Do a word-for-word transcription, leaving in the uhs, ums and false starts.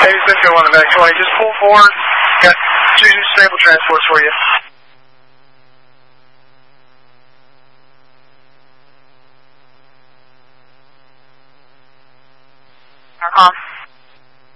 Hey, Cisco on the back twenty. Just pull forward. Got two stable transports for you.